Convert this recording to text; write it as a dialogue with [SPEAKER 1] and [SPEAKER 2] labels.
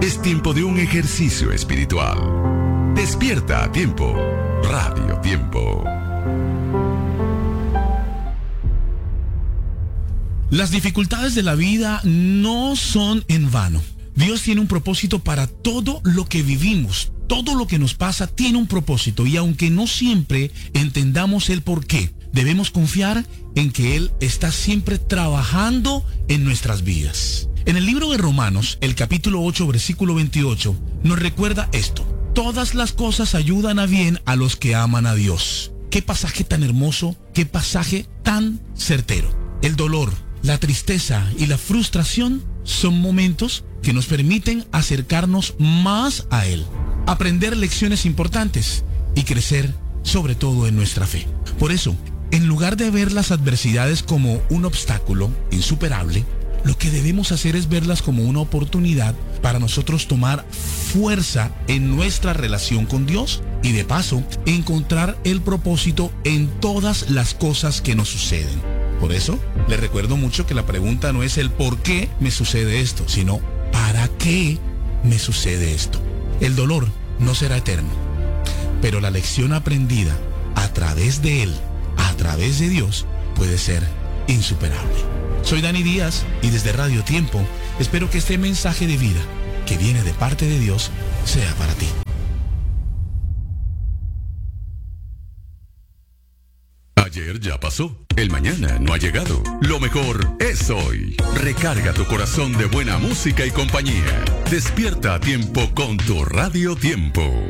[SPEAKER 1] Es tiempo de un ejercicio espiritual. Despierta a tiempo. Radio Tiempo.
[SPEAKER 2] Las dificultades de la vida no son en vano. Dios tiene un propósito para todo lo que vivimos. Todo lo que nos pasa tiene un propósito, y aunque no siempre entendamos el por qué, debemos confiar en que Él está siempre trabajando en nuestras vidas. En el libro de Romanos, el capítulo 8, versículo 28, nos recuerda esto: todas las cosas ayudan a bien a los que aman a Dios. Qué pasaje tan hermoso, qué pasaje tan certero. El dolor, la tristeza y la frustración son momentos que nos permiten acercarnos más a Él, aprender lecciones importantes y crecer sobre todo en nuestra fe. Por eso, en lugar de ver las adversidades como un obstáculo insuperable, lo que debemos hacer es verlas como una oportunidad para nosotros tomar fuerza en nuestra relación con Dios y, de paso, encontrar el propósito en todas las cosas que nos suceden. Por eso, les recuerdo mucho que la pregunta no es el por qué me sucede esto, sino ¿para qué me sucede esto? El dolor no será eterno, pero la lección aprendida a través de Él, a través de Dios, puede ser insuperable. Soy Dani Díaz y desde Radio Tiempo espero que este mensaje de vida que viene de parte de Dios sea para ti.
[SPEAKER 1] Ayer ya pasó, el mañana no ha llegado. Lo mejor es hoy. Recarga tu corazón de buena música y compañía. Despierta a tiempo con tu Radio Tiempo.